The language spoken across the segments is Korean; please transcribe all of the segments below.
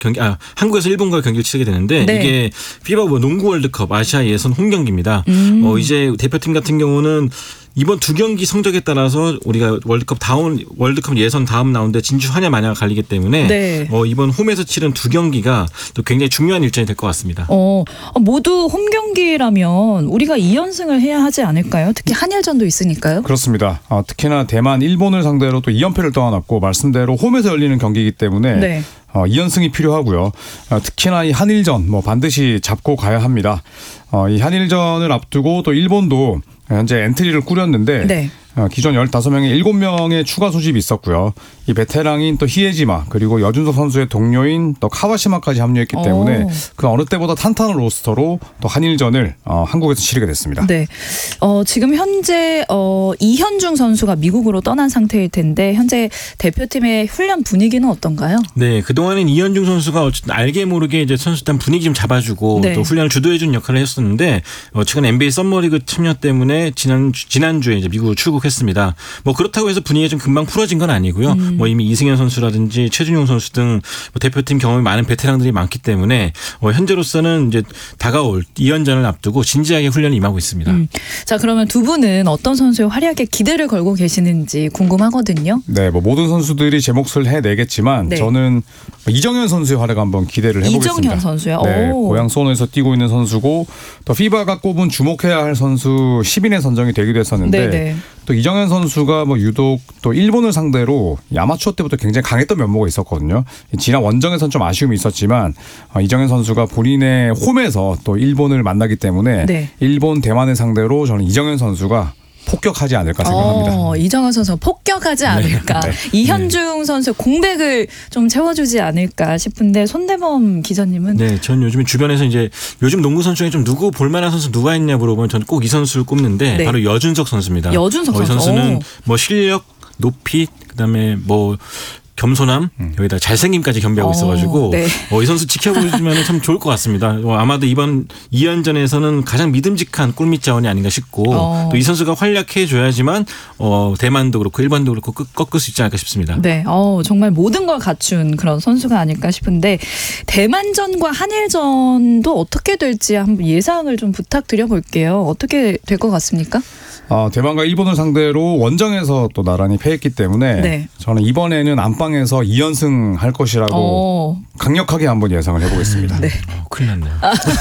한국에서 일본과 경기를 치르게 되는데 네. 이게 피바 농구 월드컵 아시아 예선 홈 경기입니다. 이제 대표팀 같은 경우는 이번 두 경기 성적에 따라서 우리가 월드컵 예선 다음 라운드에 진출하냐 마냐가 갈리기 때문에 네. 이번 홈에서 치른 두 경기가 또 굉장히 중요한 일정이 될 것 같습니다. 모두 홈 경기라면 우리가 2연승을 해야 하지 않을까요? 특히 한일전도 있으니까요. 그렇습니다. 특히나 대만, 일본을 상대로 또 2연패를 떠안았고 말씀대로 홈에서 열리는 경기이기 때문에 네. 2연승이 필요하고요. 특히나 이 한일전 반드시 잡고 가야 합니다. 이 한일전을 앞두고 또 일본도 현재 엔트리를 꾸렸는데 네. 기존 15명에 7명의 추가 소집이 있었고요. 이 베테랑인 또 히에지마 그리고 여준석 선수의 동료인 또 카와시마까지 합류했기 때문에 그 어느 때보다 탄탄한 로스터로 또 한일전을 한국에서 치르게 됐습니다. 네. 지금 현재 이현중 선수가 미국으로 떠난 상태일 텐데 현재 대표팀의 훈련 분위기는 어떤가요? 네, 그동안엔 이현중 선수가 어쨌든 알게 모르게 이제 선수단 분위기 좀 잡아주고 네. 또 훈련을 주도해준 역할을 했었는데 최근 NBA 썸머리그 참여 때문에 지난주에 이제 미국으로 출국했습니다. 그렇다고 해서 분위기가 좀 금방 풀어진 건 아니고요. 이미 이승현 선수라든지 최준용 선수 등 대표팀 경험이 많은 베테랑들이 많기 때문에 현재로서는 이제 다가올 2연전을 앞두고 진지하게 훈련에 임하고 있습니다. 자, 그러면 두 분은 어떤 선수의 활약에 기대를 걸고 계시는지 궁금하거든요. 네, 모든 선수들이 제 몫을 해내겠지만 네. 저는 이정현 선수의 활약 한번 기대를 해보겠습니다. 이정현 선수요? 네, 오. 고향 수원에서 뛰고 있는 선수고 또 피바가 꼽은 주목해야 할 선수 10인에 선정이 되기도 했었는데 네네. 또 이정현 선수가 유독 또 일본을 상대로 아마추어 때부터 굉장히 강했던 면모가 있었거든요. 지난 원정에서는 좀 아쉬움이 있었지만 이정현 선수가 본인의 홈에서 또 일본을 만나기 때문에 네. 일본 대만을 상대로 저는 이정현 선수가 폭격하지 않을까 생각합니다. 이정현 선수 폭격하지 않을까. 네. 이현중 선수 공백을 좀 채워주지 않을까 싶은데 손대범 기자님은 네, 전 요즘 주변에서 이제 요즘 농구 선수 중에 좀 누구 볼만한 선수 누가 있냐 물어보면 저는 꼭 이 선수를 꼽는데 네. 바로 여준석 선수입니다. 여준석 이 선수. 선수는 실력, 높이, 그다음에 겸손함 여기다 잘생김까지 겸비하고 있어가지고 네. 이 선수 지켜보시면 참 좋을 것 같습니다. 아마도 이번 2연전에서는 가장 믿음직한 골밑 자원이 아닌가 싶고 또 이 선수가 활약해줘야지만 대만도 그렇고 일본도 그렇고 꺾을 수 있지 않을까 싶습니다. 네, 정말 모든 걸 갖춘 그런 선수가 아닐까 싶은데 대만전과 한일전도 어떻게 될지 한번 예상을 좀 부탁드려 볼게요. 어떻게 될 것 같습니까? 대만과 일본을 상대로 원정에서 또 나란히 패했기 때문에 네. 저는 이번에는 안방에서 2연승 할 것이라고 강력하게 한번 예상을 해보겠습니다. 네. 큰일 났네요.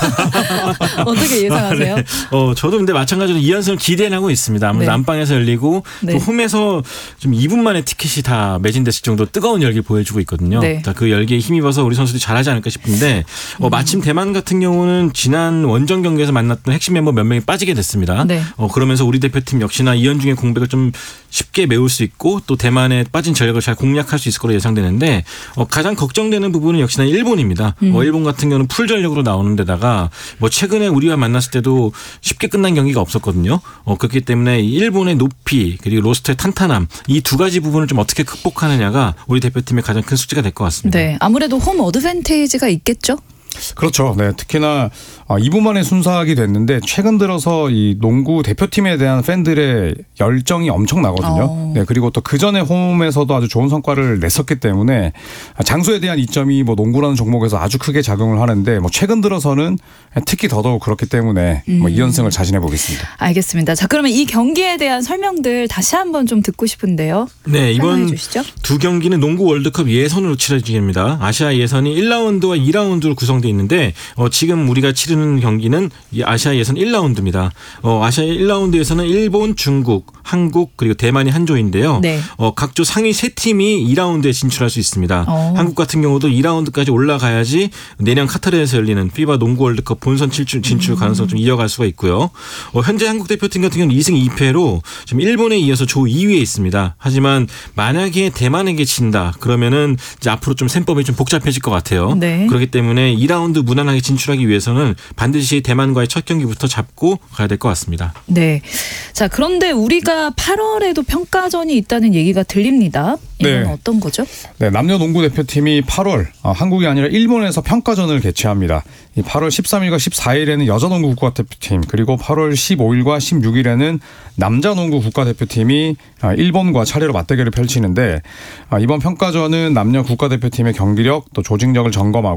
어떻게 예상하세요? 네. 저도 근데 마찬가지로 2연승을 기대는 하고 있습니다. 아무래도 네. 안방에서 열리고 네. 또 홈에서 좀 2분 만에 티켓이 다 매진됐을 정도 뜨거운 열기 보여주고 있거든요. 네. 그 열기에 힘입어서 우리 선수들이 잘하지 않을까 싶은데 마침 대만 같은 경우는 지난 원정 경기에서 만났던 핵심 멤버 몇 명이 빠지게 됐습니다. 네. 그러면서 우리 대표팀 역시나 이현중의 공백을 좀 쉽게 메울 수 있고 또 대만의 빠진 전력을 잘 공략할 수 있을 거로 예상되는데 가장 걱정되는 부분은 역시나 일본입니다. 일본 같은 경우는 풀 전력으로 나오는 데다가 최근에 우리와 만났을 때도 쉽게 끝난 경기가 없었거든요. 그렇기 때문에 일본의 높이 그리고 로스터의 탄탄함 이 두 가지 부분을 좀 어떻게 극복하느냐가 우리 대표팀의 가장 큰 숙제가 될 것 같습니다. 네, 아무래도 홈 어드밴티지가 있겠죠? 그렇죠. 네, 특히나 2분 만에 순삭이 됐는데 최근 들어서 이 농구 대표팀에 대한 팬들의 열정이 엄청나거든요. 네, 그리고 또 그 전에 홈에서도 아주 좋은 성과를 냈었기 때문에 장소에 대한 이점이 농구라는 종목에서 아주 크게 작용을 하는데 최근 들어서는 특히 더더욱 그렇기 때문에 2연승을 자신해 보겠습니다. 알겠습니다. 자, 그러면 이 경기에 대한 설명들 다시 한번 좀 듣고 싶은데요. 네, 이번 주시죠. 두 경기는 농구 월드컵 예선으로 치러집니다. 아시아 예선이 1라운드와 2라운드로 구성되어 있는데 지금 우리가 치르는 경기는 아시아 예선 1라운드입니다. 아시아 1라운드에서는 일본, 중국, 한국 그리고 대만이 한 조인데요. 네. 각 조 상위 3팀이 2라운드에 진출할 수 있습니다. 한국 같은 경우도 2라운드까지 올라가야지 내년 카타르에서 열리는 피바 농구 월드컵 본선 진출 가능성을 좀 이어갈 수가 있고요. 현재 한국 대표팀 같은 경우는 2승 2패로 지금 일본에 이어서 조 2위에 있습니다. 하지만 만약에 대만에게 진다 그러면은 이제 앞으로 좀 셈법이 좀 복잡해질 것 같아요. 네. 그렇기 때문에 2라운드 무난하게 진출하기 위해서는 반드시 대만과의 첫 경기부터 잡고 가야 될 것 같습니다. 네. 자, 그런데 우리가 8월에도 평가전이 있다는 얘기가 들립니다. 이건 네. 어떤 거죠? 네, 남녀 농구 대표팀이 8월 한국이 아니라 일본에서 평가전을 개최합니다. 이 8월 13일과 14일에는 여자 농구 국가대표팀 그리고 8월 15일과 16일에는 남자 농구 국가대표팀이 일본과 차례로 맞대결을 펼치는데 이번 평가전은 남녀 국가대표팀의 경기력 또 조직력을 점검하고